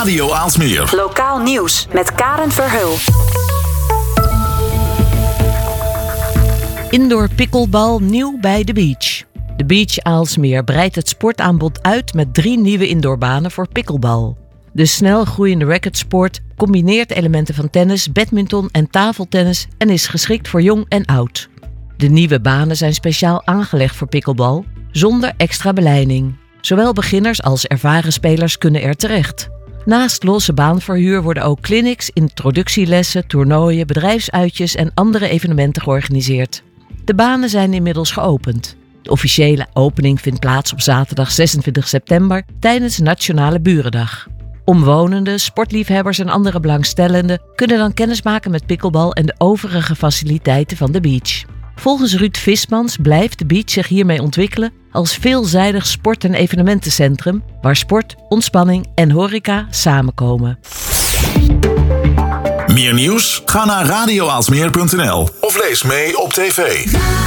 Radio Aalsmeer. Lokaal nieuws met Karen Verheul. Indoor picklebal nieuw bij The Beach. The Beach Aalsmeer breidt het sportaanbod uit met 3 nieuwe indoorbanen voor picklebal. De snel groeiende racketsport combineert elementen van tennis, badminton en tafeltennis en is geschikt voor jong en oud. De nieuwe banen zijn speciaal aangelegd voor picklebal, zonder extra beleiding. Zowel beginners als ervaren spelers kunnen er terecht. Naast losse baanverhuur worden ook clinics, introductielessen, toernooien, bedrijfsuitjes en andere evenementen georganiseerd. De banen zijn inmiddels geopend. De officiële opening vindt plaats op zaterdag 26 september tijdens Nationale Burendag. Omwonenden, sportliefhebbers en andere belangstellenden kunnen dan kennismaken met picklebal en de overige faciliteiten van The Beach. Volgens Ruud Vismans blijft The Beach zich hiermee ontwikkelen als veelzijdig sport- en evenementencentrum waar sport, ontspanning en horeca samenkomen. Meer nieuws? Ga naar radioaalsmeer.nl of lees mee op tv.